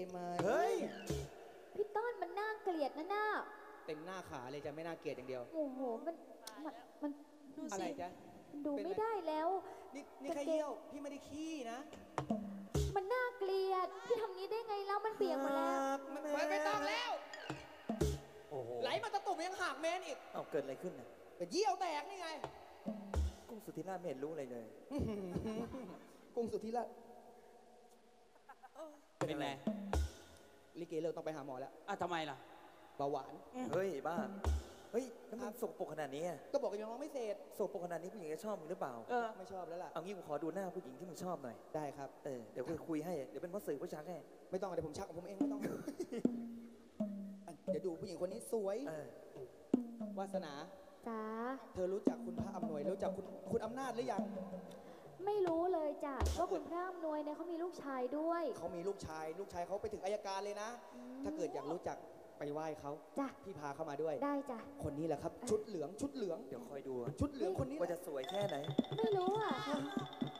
ไหมเฮ้ยพี่ต้นมันน่าเกลียดนะหน้าเต็มหน้าขาเลยจะไม่น่าเกลียดอย่างเดียวโอ้โหมันอะไรจ๊ะดูไม่ได้แล้วนี่แค่เยี่ยวพี่ไม่ได้ขี้นะมันน่าเกลียดพี่ทำนี้ได้ไงแล้วมันเปียกหมดแล้วไม่ต้องแล้วโอ้โหไหลมาตะตุ่มยังหักเมนอีกเอาเกิดอะไรขึ้นน่ะเป็นเยี่ยวแตกนี่ไงกุ้งสุธิราชไม่เห็นรู้อะไรเลยกุ้งสุธิราชเป็นไงลิเกเลิกต้องไปหาหมอแล้วทำไมล่ะเบาหวานเฮ้ยบ้าเฮ้ยแล้วมึงสกปรกขนาดนี้ก็บอกยังน้องไม่เสร็จสกปรกขนาดนี้ผู้หญิงจะชอบมึงหรือเปล่าไม่ชอบแล้วล่ะเอางี้กูขอดูหน้าผู้หญิงที่มึงชอบหน่อยได้ครับเดี๋ยวคุยให้เดี๋ยวเป็นพ่อสื่อผู้ชักให้ไม่ต้องเดี๋ยวผมชักของผมเองไม่ต้องเดี๋ยวดูผู้หญิงคนนี้สวยวาสนาจ้าเธอรู้จักคุณพระอำนวยรู้จักคุณอำนาจหรือยังไม่รู้เลยจ้ะว่าคุณพระอำนวยเนี่ยเขามีลูกชายด้วยเขามีลูกชายเขาไปถึงอัยการเลยนะถ้าเกิดอยากรู้จักไปไหว้เขาจ้ะพี่พาเข้ามาด้วยได้จ้ะคนนี้แหละครับชุดเหลืองเดี๋ยวคอยดูชุดเหลืองคนนี้ว่าจะสวยแค่ไหนไม่รู้อ่ะ